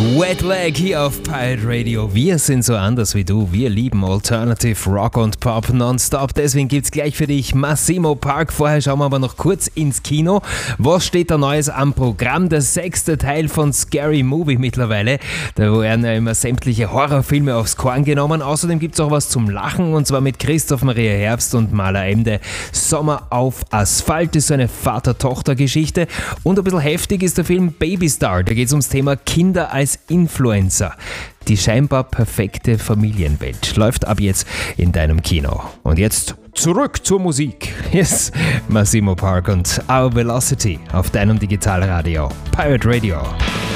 Wet Leg hier auf Pirate Radio. Wir sind so anders wie du. Wir lieben Alternative Rock und Pop nonstop. Deswegen gibt's gleich für dich Massimo Park. Vorher schauen wir aber noch kurz ins Kino. Was steht da Neues am Programm? Der 6. Teil von Scary Movie mittlerweile. Da werden ja immer sämtliche Horrorfilme aufs Korn genommen. Außerdem gibt's auch was zum Lachen und zwar mit Christoph Maria Herbst und Maler Emde. Sommer auf Asphalt ist so eine Vater-Tochter-Geschichte. Und ein bisschen heftig ist der Film Baby Star. Da geht's ums Thema Kinder als Influencer. Die scheinbar perfekte Familienwelt läuft ab jetzt in deinem Kino. Und jetzt zurück zur Musik. Hier ist Massimo Park und Our Velocity auf deinem Digitalradio Pirate Radio.